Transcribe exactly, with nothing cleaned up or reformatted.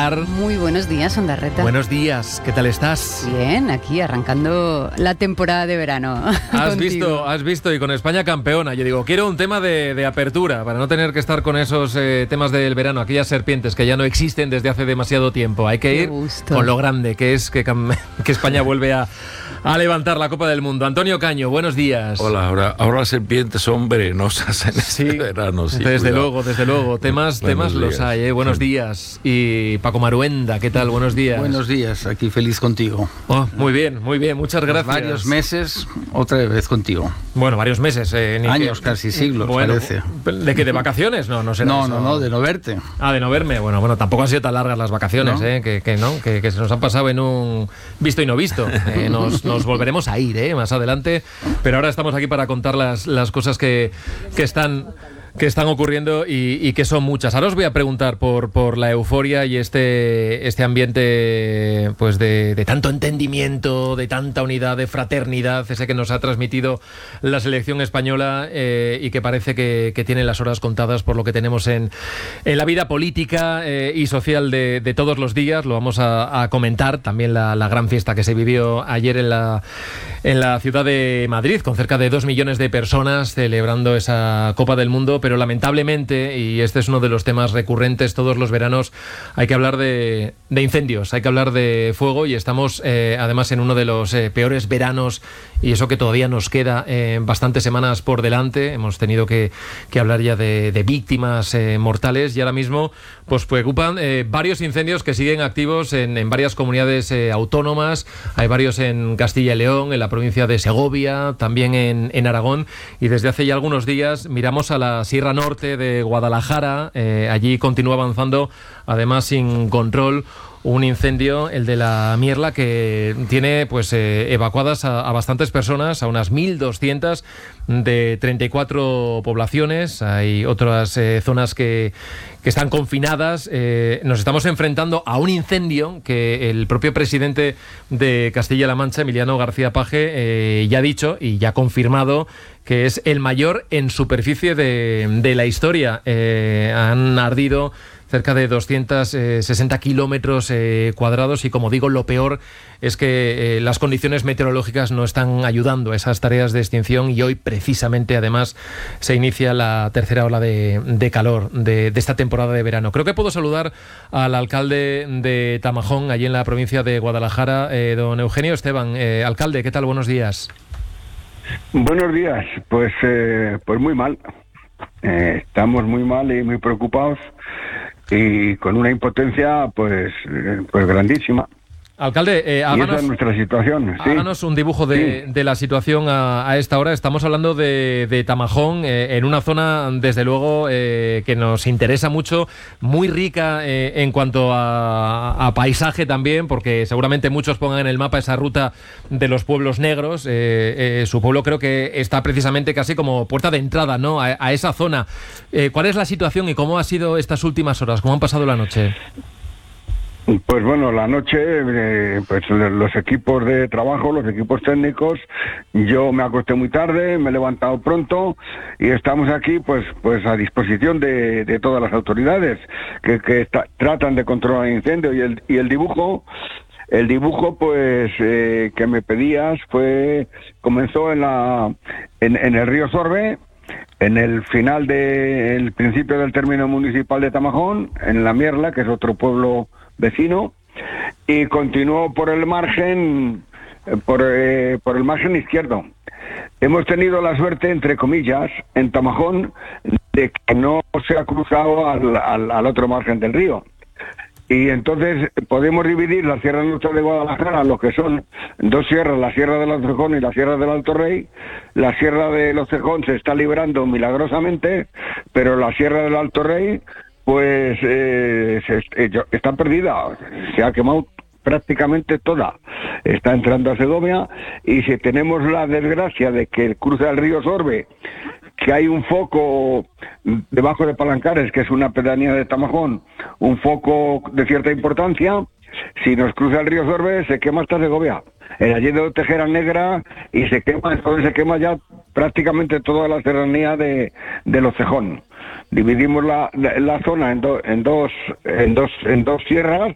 Pilar. Muy buenos días, Ondarreta. Buenos días, ¿qué tal estás? Bien, aquí arrancando la temporada de verano. Has visto, has visto, y con España campeona. Yo digo, quiero un tema de, de apertura, para no tener que estar con esos eh, temas del verano, aquellas serpientes que ya no existen desde hace demasiado tiempo. Hay que Qué ir gusto. con lo grande, que es que, que España vuelve a, a levantar la Copa del Mundo. Antonio Caño, buenos días. Hola, ahora, ahora las serpientes son venenosas en Sí, este verano. Sí, desde cuidado. luego, desde luego. Temas, temas los hay, ¿eh? Buenos días. Y Paco Maruenda, ¿qué tal? Buenos días. Buenos días, aquí feliz contigo. Oh, muy bien, muy bien, muchas gracias. Varios meses, otra vez contigo. Bueno, varios meses. Eh, ni Años, que, casi siglos, bueno, parece. ¿De qué? ¿De vacaciones? No, no será No, eso. no, no, de no verte. Ah, de no verme. Bueno, bueno, tampoco han sido tan largas las vacaciones, ¿No? ¿eh? Que, que no, que, que se nos han pasado en un visto y no visto. Eh, nos, nos volveremos a ir, ¿eh? Más adelante. Pero ahora estamos aquí para contar las, las cosas que, que están... que están ocurriendo y, y que son muchas. Ahora os voy a preguntar por, por la euforia y este, este ambiente pues de, de tanto entendimiento, de tanta unidad, de fraternidad, ese que nos ha transmitido la selección española eh, y que parece que, que tiene las horas contadas por lo que tenemos en, en la vida política eh, y social de, de todos los días. Lo vamos a, a comentar. También la, la gran fiesta que se vivió ayer en la, en la ciudad de Madrid, con cerca de dos millones de personas celebrando esa Copa del Mundo. Pero lamentablemente, y este es uno de los temas recurrentes todos los veranos, hay que hablar de, de incendios, hay que hablar de fuego, y estamos eh, además en uno de los eh, peores veranos, y eso que todavía nos queda eh, bastantes semanas por delante. Hemos tenido que, que hablar ya de, de víctimas eh, mortales, y ahora mismo pues preocupan eh, varios incendios que siguen activos en, en varias comunidades eh, autónomas. Hay varios en Castilla y León, en la provincia de Segovia, también en, en Aragón, y desde hace ya algunos días miramos a la Sierra Norte de Guadalajara. Eh, allí continúa avanzando, además sin control, un incendio, el de la Mierla, que tiene pues eh, evacuadas a, a bastantes personas, a unas mil doscientas de treinta y cuatro poblaciones. Hay otras eh, zonas que, que están confinadas. Eh, nos estamos enfrentando a un incendio que el propio presidente de Castilla-La Mancha, Emiliano García Paje, eh, ya ha dicho y ya ha confirmado que es el mayor en superficie de, de la historia. Eh, han ardido cerca de doscientos sesenta kilómetros eh, cuadrados, y como digo, lo peor es que eh, las condiciones meteorológicas no están ayudando a esas tareas de extinción, y hoy precisamente además se inicia la tercera ola de, de calor de, de esta temporada de verano. Creo que puedo saludar al alcalde de Tamajón, allí en la provincia de Guadalajara, eh, don Eugenio Esteban. Eh, alcalde, ¿qué tal? Buenos días. Buenos días. Pues, eh, pues muy mal. Eh, estamos muy mal y muy preocupados, y con una impotencia pues, eh, pues grandísima. Alcalde, eh, háganos, y esa es nuestra situación. Sí. Háganos un dibujo de, sí. de la situación a, a esta hora. Estamos hablando de, de Tamajón, eh, en una zona, desde luego, eh, que nos interesa mucho, muy rica eh, en cuanto a, a paisaje también, porque seguramente muchos pongan en el mapa esa ruta de los pueblos negros. Eh, eh, su pueblo creo que está precisamente casi como puerta de entrada, ¿no?, a, a esa zona. Eh, ¿Cuál es la situación y cómo ha sido estas últimas horas? ¿Cómo han pasado la noche? Pues bueno, la noche, eh, pues los equipos de trabajo, los equipos técnicos, yo me acosté muy tarde, me he levantado pronto, y estamos aquí pues pues a disposición de, de todas las autoridades que, que ta- tratan de controlar el incendio. Y el, y el dibujo, el dibujo pues eh, que me pedías fue comenzó en la en, en el río Sorbe, en el final del principio del término municipal de Tamajón, en la Mierla, que es otro pueblo vecino, y continuó por el margen, por, eh, por el margen izquierdo. Hemos tenido la suerte, entre comillas, en Tamajón, de que no se ha cruzado al, al, al otro margen del río. Y entonces podemos dividir la Sierra Norte de Guadalajara, lo que son dos sierras, la Sierra del Cejón y la Sierra del Alto Rey. La Sierra del Cejón se está librando milagrosamente, pero la Sierra del Alto Rey pues eh, se, eh, está perdida, se ha quemado prácticamente toda, está entrando a Segovia. Y si tenemos la desgracia de que cruza el río Sorbe, que hay un foco debajo de Palancares, que es una pedanía de Tamajón, un foco de cierta importancia, si nos cruza el río Sorbe se quema hasta Segovia, el Allende de Tejera Negra, y se quema, entonces se quema ya prácticamente toda la serranía de, de los Cejón. Dividimos la, la, la zona en, do, en dos en dos en dos sierras,